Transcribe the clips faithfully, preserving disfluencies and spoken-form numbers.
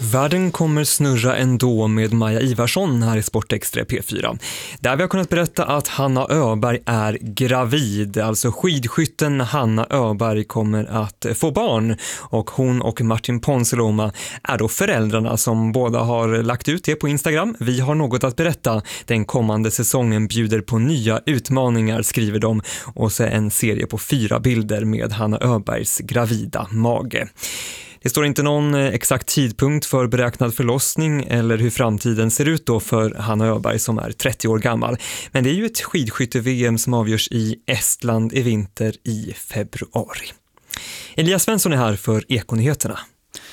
Världen kommer snurra ändå med Maja Ivarsson här i Sportextra P fyra. Där vi har kunnat berätta att Hanna Öberg är gravid. Alltså skidskytten Hanna Öberg kommer att få barn. Och hon och Martin Ponsiluoma är då föräldrarna som båda har lagt ut det på Instagram. Vi har något att berätta. Den kommande säsongen bjuder på nya utmaningar, skriver de. Och så en serie på fyra bilder med Hanna Öbergs gravida mage. Det står inte någon exakt tidpunkt för beräknad förlossning eller hur framtiden ser ut då för Hanna Öberg som är trettio år gammal. Men det är ju ett skidskytte-V M som avgörs i Estland i vinter i februari. Elias Svensson är här för Ekonyheterna.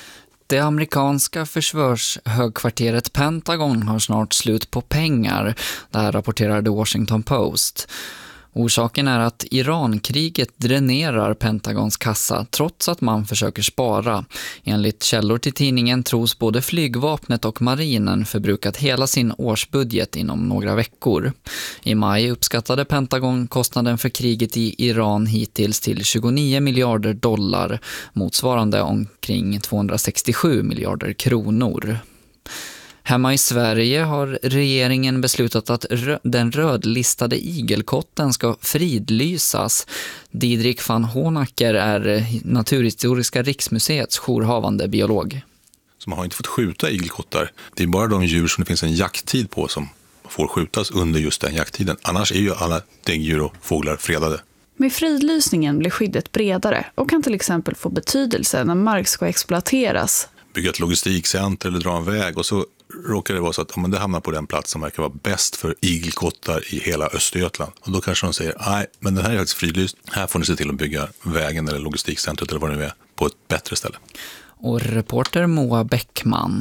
Det amerikanska försvarshögkvarteret Pentagon har snart slut på pengar. Det här rapporterar The Washington Post. Orsaken är att Irankriget dränerar Pentagons kassa trots att man försöker spara. Enligt källor till tidningen tros både flygvapnet och marinen förbrukat hela sin årsbudget inom några veckor. I maj uppskattade Pentagon kostnaden för kriget i Iran hittills till tjugonio miljarder dollar, motsvarande omkring tvåhundrasextiosju miljarder kronor. Hemma i Sverige har regeringen beslutat att rö- den rödlistade igelkotten ska fridlysas. Didrik van Honacker är Naturhistoriska riksmuseets jourhavande biolog. Så man har inte fått skjuta igelkottar. Det är bara de djur som det finns en jakttid på som får skjutas under just den jakttiden. Annars är ju alla däggdjur och fåglar fredade. Med fridlysningen blir skyddet bredare och kan till exempel få betydelse när mark ska exploateras. Bygga ett logistikcenter eller dra en väg och så råkar det vara så att ja, men det hamnar på den plats som verkar vara bäst för igelkottar i hela Östergötland. Och då kanske de säger, nej, men den här är faktiskt fridlyst. Här får ni se till att bygga vägen eller logistikcentret eller vad det nu är på ett bättre ställe. Och reporter Moa Bäckman.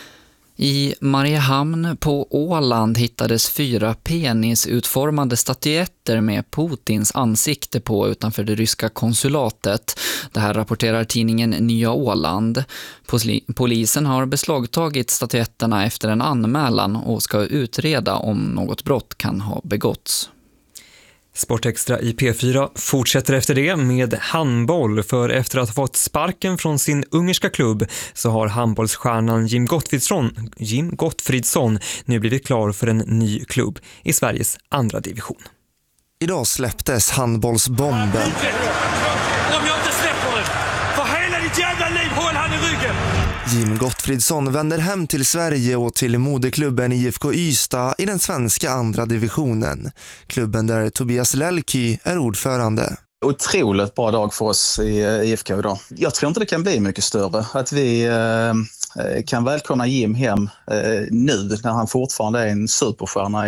I Mariehamn på Åland hittades fyra penisutformade statyetter med Putins ansikte på utanför det ryska konsulatet. Det här rapporterar tidningen Nya Åland. Polisen har beslagtagit statyetterna efter en anmälan och ska utreda om något brott kan ha begåtts. Sportextra i P fyra fortsätter efter det med handboll, för efter att ha fått sparken från sin ungerska klubb så har handbollsstjärnan Jim Gottfridsson, Jim Gottfridsson nu blivit klar för en ny klubb i Sveriges andra division. Idag släpptes handbollsbomben. Om jag inte släpper den, för hela ditt jävla liv håll han i ryggen! Jim Gottfridsson vänder hem till Sverige och till moderklubben I F K Ystad i den svenska andra divisionen. Klubben där Tobias Lelky är ordförande. Otroligt bra dag för oss i I F K idag. Jag tror inte det kan bli mycket större. Att vi eh, kan välkomna Jim hem eh, nu när han fortfarande är en superstjärna